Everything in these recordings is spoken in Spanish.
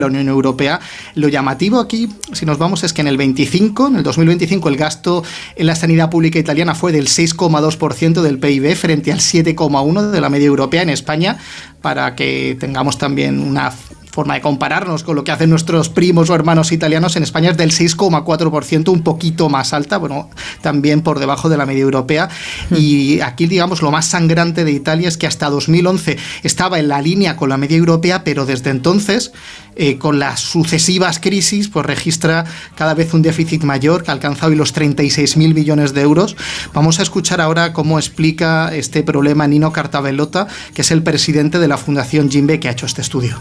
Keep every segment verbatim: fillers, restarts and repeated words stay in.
la Unión Europea. Lo llamativo aquí, si nos vamos, es que en el veinticinco, en el dos mil veinticinco, el gasto en la sanidad pública italiana fue del seis coma dos por ciento del P I B frente al siete coma uno por ciento de la media europea. En España, para que tengamos también una forma de compararnos con lo que hacen nuestros primos o hermanos italianos, en España es del seis coma cuatro por ciento, un poquito más alta, bueno, también por debajo de la media europea. Y aquí, digamos, lo más sangrante de Italia es que hasta dos mil once estaba en la línea con la media europea, pero desde entonces, eh, con las sucesivas crisis, pues registra cada vez un déficit mayor, que ha alcanzado hoy los treinta y seis mil millones de euros. Vamos a escuchar ahora cómo explica este problema Nino Cartabellota, que es el presidente de la Fundación Gimbe, que ha hecho este estudio.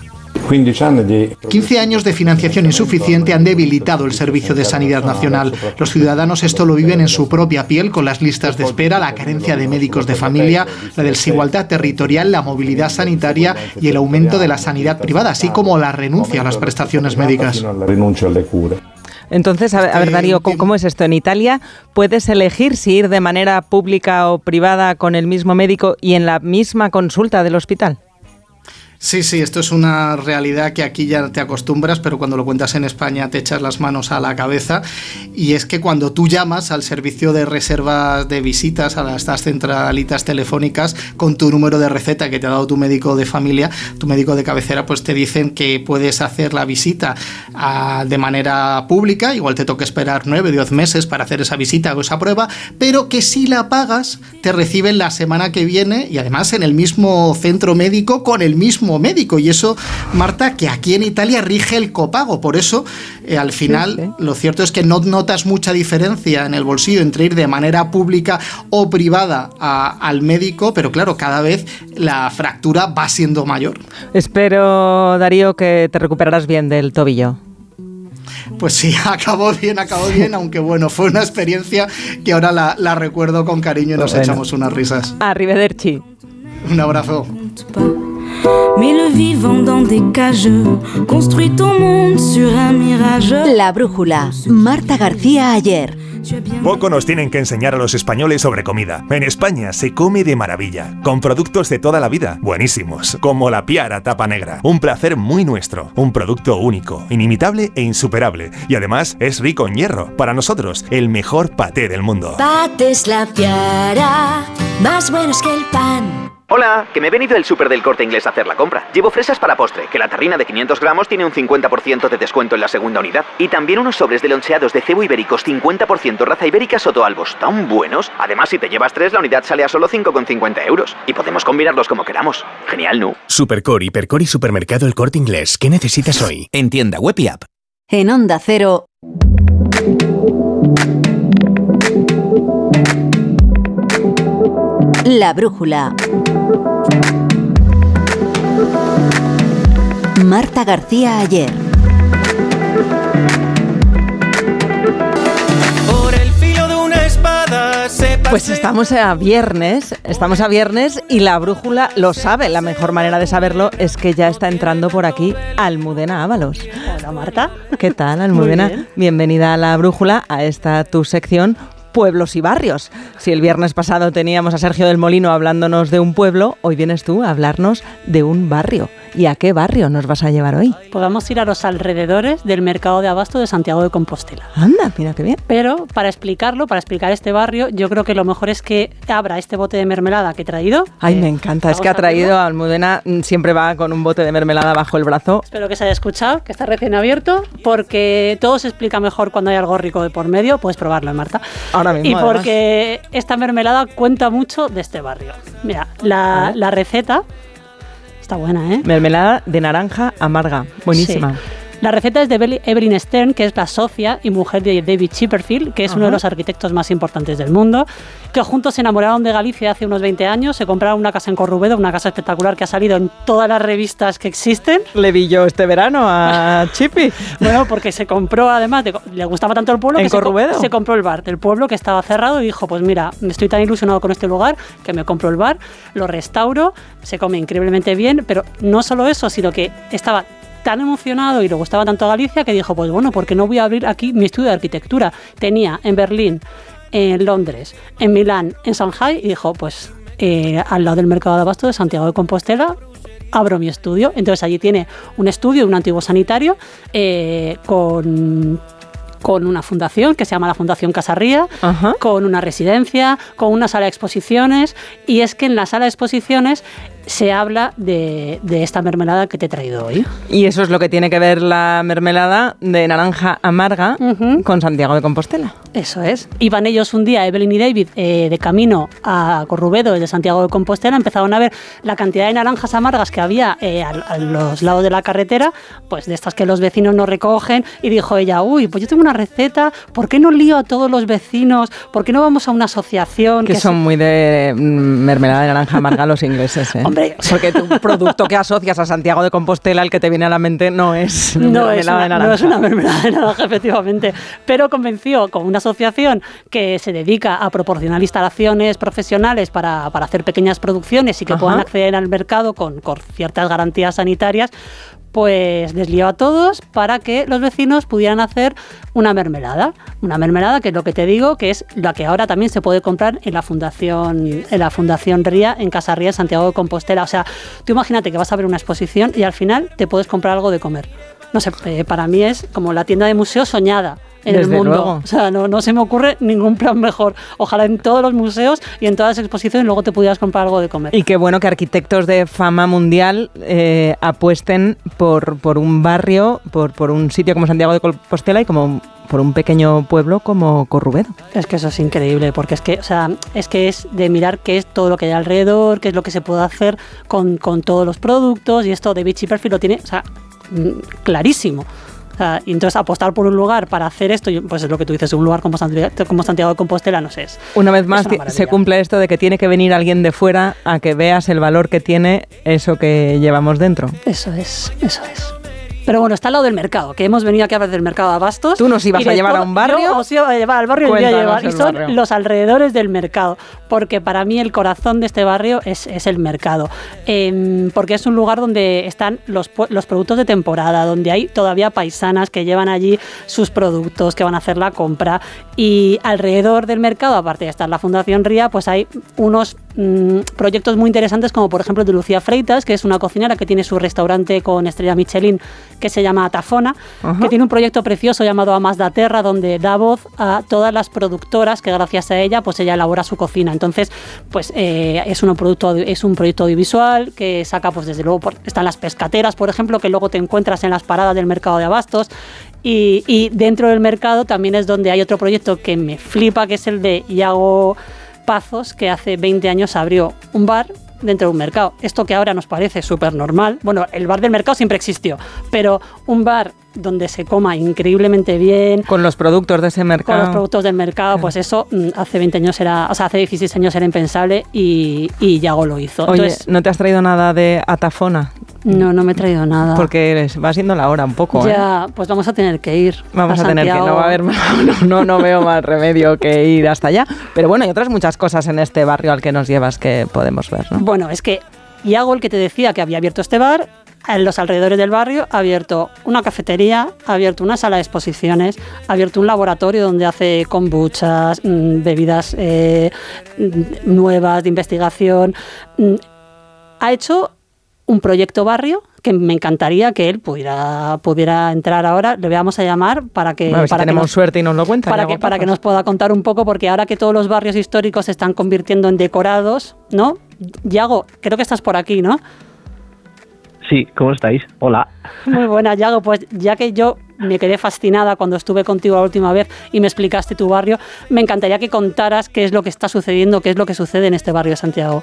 quince años de financiación insuficiente han debilitado el servicio de sanidad nacional. Los ciudadanos esto lo viven en su propia piel, con las listas de espera, la carencia de médicos de familia, la desigualdad territorial, la movilidad sanitaria y el aumento de la sanidad privada, así como la renuncia a las prestaciones médicas. Entonces, a ver, a ver Darío, ¿cómo, ¿cómo es esto? En Italia, ¿puedes elegir si ir de manera pública o privada con el mismo médico y en la misma consulta del hospital? Sí, sí, esto es una realidad que aquí ya te acostumbras, pero cuando lo cuentas en España te echas las manos a la cabeza. Y es que cuando tú llamas al servicio de reservas de visitas, a estas centralitas telefónicas, con tu número de receta que te ha dado tu médico de familia, tu médico de cabecera, pues te dicen que puedes hacer la visita a, de manera pública, igual te toca esperar nueve o diez meses para hacer esa visita o esa prueba, pero que si la pagas, te reciben la semana que viene y además en el mismo centro médico con el mismo médico. Y eso, Marta, que aquí en Italia rige el copago. Por eso, eh, al final, sí, sí. lo cierto es que no notas mucha diferencia en el bolsillo entre ir de manera pública o privada a, al médico, pero claro, cada vez la fractura va siendo mayor. Espero, Darío, que te recuperarás bien del tobillo. Pues sí, acabó bien, acabó bien, aunque bueno, fue una experiencia que ahora la, la recuerdo con cariño y nos bueno. echamos unas risas. Arrivederci. Un abrazo. La brújula. Marta García Aller. Poco nos tienen que enseñar a los españoles sobre comida. En España se come de maravilla, con productos de toda la vida, buenísimos, como la Piara tapa negra. Un placer muy nuestro, un producto único, inimitable e insuperable. Y además es rico en hierro. Para nosotros, el mejor paté del mundo. Patés La Piara, más buenos que el pan. Hola, que me he venido del súper del Corte Inglés a hacer la compra. Llevo fresas para postre, que la tarrina de quinientos gramos tiene un cincuenta por ciento de descuento en la segunda unidad. Y también unos sobres de loncheados de cebo ibéricos cincuenta por ciento raza ibérica Sotoalbos, tan buenos. Además, si te llevas tres, la unidad sale a solo cinco con cincuenta euros. Y podemos combinarlos como queramos. Genial, ¿no? Supercor, Hipercor y Supermercado El Corte Inglés. ¿Qué necesitas hoy? En tienda web y app. En Onda Cero. La brújula. Marta García Aller. Por el filo de una espada se pasea. Pues estamos a viernes, estamos a viernes y la brújula lo sabe. La mejor manera de saberlo es que ya está entrando por aquí Almudena Ábalos. Hola, Marta. ¿Qué tal, Almudena? Muy bien. Bienvenida a la brújula, a esta tu sección Pueblos y Barrios. Si el viernes pasado teníamos a Sergio del Molino hablándonos de un pueblo, hoy vienes tú a hablarnos de un barrio. ¿Y a qué barrio nos vas a llevar hoy? Pues vamos a ir a los alrededores del mercado de abasto de Santiago de Compostela. Anda, mira qué bien. Pero para explicarlo, para explicar este barrio, yo creo que lo mejor es que abra este bote de mermelada que he traído. Ay, me encanta. Es que ha traído a Almudena, siempre va con un bote de mermelada bajo el brazo. Espero que se haya escuchado, que está recién abierto, porque todo se explica mejor cuando hay algo rico de por medio. Puedes probarlo, ¿eh, Marta? Ahora mismo, y porque además. Esta mermelada cuenta mucho de este barrio. Mira, la, la receta está buena, ¿eh? Mermelada de naranja amarga, buenísima. Sí. La receta es de Evelyn Stern, que es la socia y mujer de David Chipperfield, que es Ajá. uno de los arquitectos más importantes del mundo, que juntos se enamoraron de Galicia hace unos veinte años, se compraron una casa en Corrubedo, una casa espectacular que ha salido en todas las revistas que existen. Le vi yo este verano a Chippy. Bueno, porque se compró, además, de, le gustaba tanto el pueblo ¿En que Corrubedo? se, se compró el bar del pueblo que estaba cerrado y dijo, pues mira, estoy tan ilusionado con este lugar que me compro el bar, lo restauro, se come increíblemente bien, pero no solo eso, sino que estaba tan emocionado y le gustaba tanto a Galicia que dijo, pues bueno, ¿por qué no voy a abrir aquí mi estudio de arquitectura? Tenía en Berlín, en Londres, en Milán, en Shanghai y dijo, pues eh, al lado del mercado de abasto de Santiago de Compostela abro mi estudio. Entonces allí tiene un estudio de un antiguo sanitario eh, con... con una fundación que se llama la Fundación Casarría, Ajá. con una residencia, con una sala de exposiciones, y es que en la sala de exposiciones se habla de, de esta mermelada que te he traído hoy. Y eso es lo que tiene que ver la mermelada de naranja amarga uh-huh. con Santiago de Compostela. Eso es. Iban ellos un día, Evelyn y David, eh, de camino a Corrubedo desde Santiago de Compostela, empezaron a ver la cantidad de naranjas amargas que había eh, a, a los lados de la carretera, pues de estas que los vecinos no recogen, y dijo ella, uy, pues yo tengo una receta, ¿por qué no lío a todos los vecinos? ¿Por qué no vamos a una asociación? Que, que son se... muy de mermelada de naranja amarga los ingleses, ¿eh? Hombre, porque tu producto que asocias a Santiago de Compostela, el que te viene a la mente, no es no mermelada es una, de naranja. No es una mermelada de naranja, efectivamente. Pero convenció con una asociación que se dedica a proporcionar instalaciones profesionales para, para hacer pequeñas producciones y que Ajá. puedan acceder al mercado con, con ciertas garantías sanitarias, pues les lió a todos para que los vecinos pudieran hacer una mermelada. Una mermelada que es lo que te digo, que es la que ahora también se puede comprar en la Fundación en la Fundación Ría, en Casarría, Santiago de Compostela. O sea, tú imagínate que vas a ver una exposición y al final te puedes comprar algo de comer. No sé, eh, para mí es como la tienda de museo soñada en Desde el mundo. Luego. O sea, no, no se me ocurre ningún plan mejor. Ojalá en todos los museos y en todas las exposiciones luego te pudieras comprar algo de comer. Y qué bueno que arquitectos de fama mundial eh, apuesten por, por un barrio, por, por un sitio como Santiago de Compostela y como por un pequeño pueblo como Corrubedo. Es que eso es increíble, porque es que, o sea, es que es de mirar qué es todo lo que hay alrededor, qué es lo que se puede hacer con, con todos los productos, y esto de Vichy Perfil lo tiene, o sea, clarísimo. Y entonces apostar por un lugar para hacer esto, pues es lo que tú dices, un lugar como Santiago, como Santiago de Compostela, no sé. Es, una vez más una se cumple esto de que tiene que venir alguien de fuera a que veas el valor que tiene eso que llevamos dentro. Eso es, eso es. Pero bueno, está al lado del mercado, que hemos venido aquí a hablar del mercado de abastos. ¿Tú nos ibas a llevar a un barrio? Yo os iba a llevar al barrio y voy a llevar. Y son barrio. Los alrededores del mercado, porque para mí el corazón de este barrio es, es el mercado. Eh, porque es un lugar donde están los, los productos de temporada, donde hay todavía paisanas que llevan allí sus productos, que van a hacer la compra. Y alrededor del mercado, aparte de estar la Fundación Ría, pues hay unos mmm, proyectos muy interesantes, como por ejemplo el de Lucía Freitas, que es una cocinera que tiene su restaurante con estrella Michelin, que se llama Tafona, Ajá. que tiene un proyecto precioso llamado Amas da Terra, donde da voz a todas las productoras que gracias a ella, pues ella elabora su cocina. Entonces, pues eh, es, un producto, es un proyecto audiovisual que saca, pues desde luego, por, están las pescateras, por ejemplo, que luego te encuentras en las paradas del mercado de abastos. Y, y dentro del mercado también es donde hay otro proyecto que me flipa, que es el de Iago Pazos, que hace veinte años abrió un bar dentro de un mercado. Esto que ahora nos parece súper normal. Bueno, el bar del mercado siempre existió, pero un bar donde se coma increíblemente bien. Con los productos de ese mercado. Con los productos del mercado, pues eso hace veinte años era, o sea, hace dieciséis años era impensable y, y Iago lo hizo. Oye, Entonces, ¿no te has traído nada de Atafona? No, no me he traído nada. Porque va siendo la hora un poco, Ya, ¿eh? pues vamos a tener que ir. Vamos a, a tener Santiago. que, no va a haber, no, no, no veo más remedio que ir hasta allá. Pero bueno, hay otras muchas cosas en este barrio al que nos llevas que podemos ver, ¿no? Bueno, es que Iago, el que te decía que había abierto este bar, en los alrededores del barrio ha abierto una cafetería, ha abierto una sala de exposiciones, ha abierto un laboratorio donde hace kombuchas, mmm, bebidas eh, nuevas de investigación. Mmm, ha hecho un proyecto barrio que me encantaría que él pudiera, pudiera entrar ahora. Le vamos a llamar para que... Bueno, para si tenemos que nos, suerte y nos lo cuenta. Para que, para que nos pueda contar un poco, porque ahora que todos los barrios históricos se están convirtiendo en decorados, ¿no? Yago, creo que estás por aquí, ¿no? Sí, ¿cómo estáis? Hola. Muy buena, Yago. Pues ya que yo me quedé fascinada cuando estuve contigo la última vez y me explicaste tu barrio, me encantaría que contaras qué es lo que está sucediendo, qué es lo que sucede en este barrio de Santiago.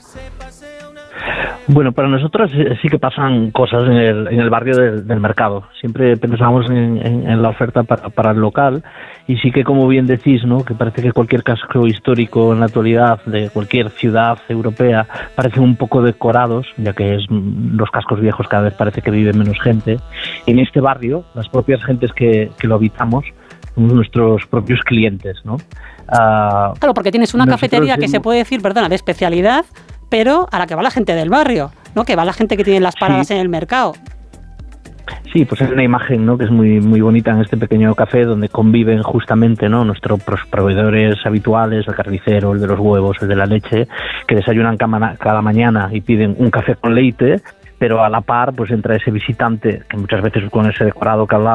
Bueno, para nosotros sí que pasan cosas en el, en el barrio del, del mercado. Siempre pensamos en, en, en la oferta para, para el local y sí que, como bien decís, ¿no?, que parece que cualquier casco histórico en la actualidad de cualquier ciudad europea parecen un poco decorados, ya que es, los cascos viejos cada vez parece que vive menos gente. En este barrio, las propias gentes que, que lo habitamos somos nuestros propios clientes, ¿no? Uh, claro, porque tienes una cafetería hemos... que se puede decir, perdona, de especialidad, pero a la que va la gente del barrio, ¿no? Que va la gente que tiene las paradas sí. en el mercado. Sí, pues es una imagen, ¿no?, que es muy muy bonita en este pequeño café donde conviven justamente, ¿no?, nuestros proveedores habituales, el carnicero, el de los huevos, el de la leche, que desayunan cada mañana y piden un café con leite, pero a la par pues entra ese visitante que muchas veces con ese decorado que hablaba